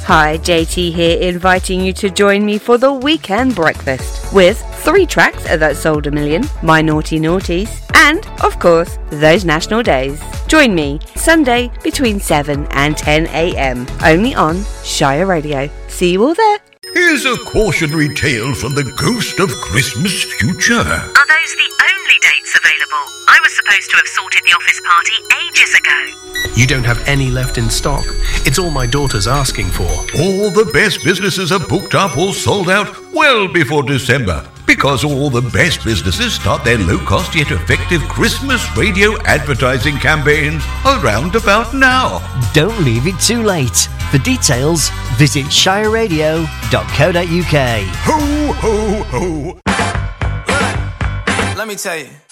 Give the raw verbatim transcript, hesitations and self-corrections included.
Hi, J T here, inviting you to join me for the weekend breakfast with three tracks that sold a million, My Naughty Naughties, and, of course, those national days. Join me Sunday between seven and ten a.m. only on Shire Radio. See you all there. Here's a cautionary tale from the ghost of Christmas future. Are those the only dates available? I was supposed to have sorted the office party ages ago. You don't have any left in stock. It's all my daughter's asking for. All the best businesses are booked up or sold out well before December, because all the best businesses start their low-cost yet effective Christmas radio advertising campaigns around about now. Don't leave it too late. For details, visit shire radio dot co dot uk. Ho, ho, ho. Let me tell you.